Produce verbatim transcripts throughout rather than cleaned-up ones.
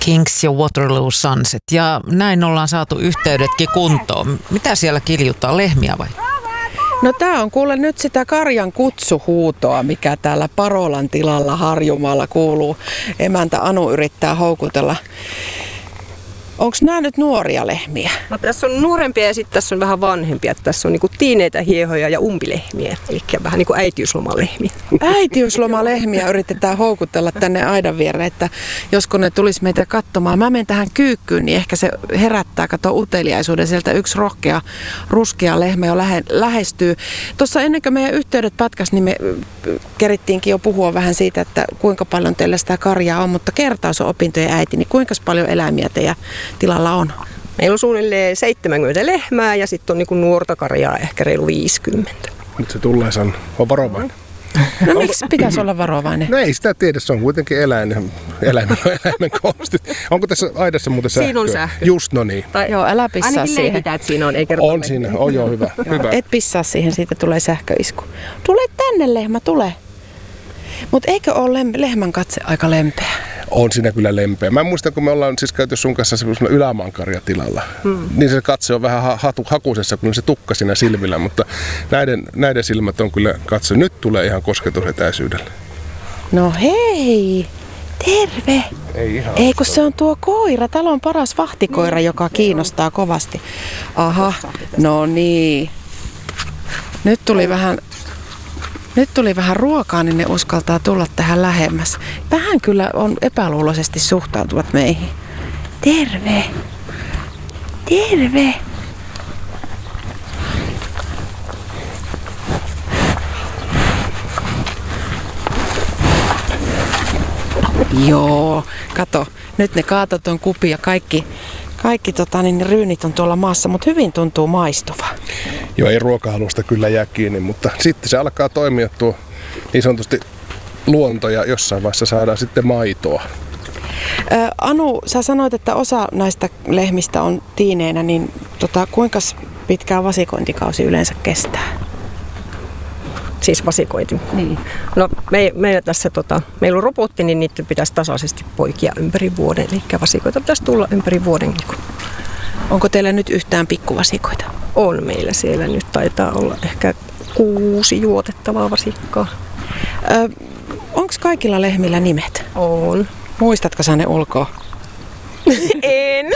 Kings ja Waterloo Sunset. Ja näin ollaan saatu yhteydetkin kuntoon. Mitä siellä kiljutaan, lehmiä vai? No tää on kuule nyt sitä karjan kutsuhuutoa, mikä täällä Parolan tilalla Harjumaalla kuuluu. Emäntä Anu yrittää houkutella. Onko nämä nyt nuoria lehmiä? No, tässä on nuorempia ja sitten tässä on vähän vanhempia. Tässä on niinku tiineitä hiehoja ja umpilehmiä, eli vähän niin kuin äitiyslomalehmiä. Äitiyslomalehmiä yritetään houkutella tänne aidan viereen, että josko ne tulisi meitä katsomaan. Mä menen tähän kyykkyyn, niin ehkä se herättää, kato uteliaisuuden. Sieltä yksi rohkea, ruskea lehmä jo lähe, lähestyy. Tuossa ennen kuin meidän yhteydet pätkäs, niin me kerittiinkin jo puhua vähän siitä, että kuinka paljon teillä sitä karjaa on, mutta kertaus on opintojen äiti, niin kuinka paljon eläimiä teidän tilalla on? Meillä on suunnilleen seitsemänkymmentä lehmää ja sitten on niinku nuorta karjaa ehkä reilu viisikymmentä. Nyt se tulee san, on varovainen. No miksi pitäisi olla varovainen? No ei sitä tiedä, se on kuitenkin eläin, eläimen, eläimen konstit. Onko tässä aidassa muuten sähköä? Siinä on sähkö. Just, no niin. Tai, joo, älä pissaa ainakin siihen. leikitään, että siinä on, ei kerta On siinä, on joo, hyvä. hyvä. Et pissaa siihen, siitä tulee sähköisku. Tule tänne lehmä, tule. Mutta eikö ole lehmän katse aika lempeä? On siinä kyllä lempeä. Mä muistan, kun me ollaan siis käyty sun kanssa semmoisella ylämaankarjatilalla, hmm. niin se katse on vähän hatu, hakusessa, kun se tukka siinä silmillä, mutta näiden, näiden silmät on kyllä katse. Nyt tulee ihan kosketusetäisyydellä. No hei, terve. Ei ihan. Ei kun se on tuo koira, talon paras vahtikoira, joka kiinnostaa kovasti. Aha, no niin. Nyt tuli vähän... Nyt tuli vähän ruokaa, niin ne uskaltaa tulla tähän lähemmäs. Vähän kyllä on epäluuloisesti suhtautuvat meihin. Terve! Terve! Joo, kato. Nyt ne kaato ton kupi ja kaikki, kaikki tota, niin ne ryynit on tuolla maassa, mutta hyvin tuntuu maistuva. Joo, ei ruokahalusta kyllä jää kiinni, mutta sitten se alkaa toimia tuo niin sanotusti luonto ja jossain vaiheessa saadaan sitten maitoa. Ä, Anu, sä sanoit, että osa näistä lehmistä on tiineinä, niin tota, kuinka pitkään vasikointikausi yleensä kestää? Siis vasikointi. Niin. No me, me tässä, tota, meillä on robotti, niin niitä pitäisi tasaisesti poikia ympäri vuoden, eli vasikoita pitäisi tulla ympäri vuoden. Onko teillä nyt yhtään pikkuvasikoita? On meillä siellä nyt, taitaa olla ehkä kuusi juotettavaa vasikkaa. Onko kaikilla lehmillä nimet? On. Muistatko sä ne ulkoa? En.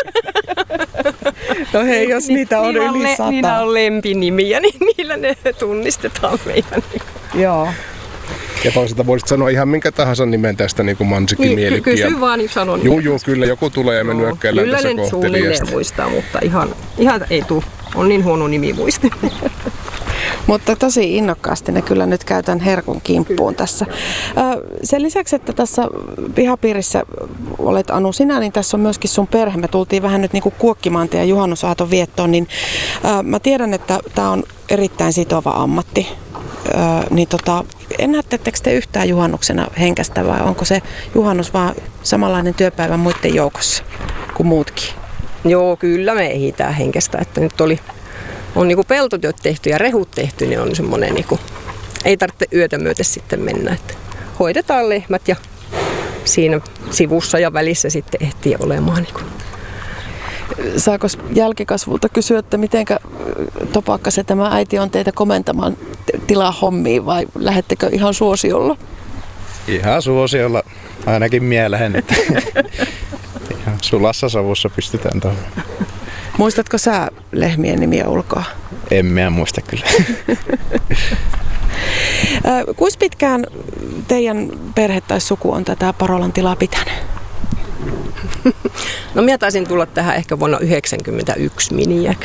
No hei, jos niitä on niillä yli le- sata. Niillä on lempinimiä, niin niillä ne tunnistetaan meidän. Joo. Ja toisaalta voisit sanoa ihan minkä tahansa nimen tästä niin kuin Mansikin Niin, mielikki. kysy vaan, niin sanon. Juu, juu, kyllä joku tulee ja me nyökkäillään tässä Kyllä ne kohteliaasti. suunnilleen muistaa, mutta ihan, ihan ei tule. On niin huono nimi muisti. Mutta tosi innokkaasti ne kyllä nyt käytän herkun kimppuun tässä. Sen lisäksi, että tässä pihapiirissä olet Anu sinä, niin tässä on myöskin sun perhe. Me tultiin vähän nyt niin kuin kuokkimaan teidän juhannusaaton viettoon, niin mä tiedän, että tämä on erittäin sitova ammatti. Niin tota, ennättettekö te yhtään juhannuksena henkästä vai onko se juhannus vaan samanlainen työpäivä muiden joukossa kuin muutkin? Joo, kyllä me ehditään henkästä, että nyt oli on niinku peltotyöt tehty ja rehut tehty, niin on semmoinen niinku, ei tarvitse yötä myöten sitten mennä, että hoidetaan lehmät ja siinä sivussa ja välissä sitten ehtii olemaan. Niinku. Saako jälkikasvulta kysyä, että mitenkä topakka se tämä äiti on teitä komentamaan tilahommiin vai lähettekö ihan suosiolla? Ihan suosiolla, ainakin mieleen, että ihan sulassa savussa pystytään tuohon. Muistatko sä lehmien nimiä ulkoa? En minä muista kyllä. Kuinka pitkään teidän perhe tai suku on tätä Parolan tilaa pitänyt? No minä taisin tulla tähän ehkä vuonna yhdeksänkymmentäyksi miniäksi.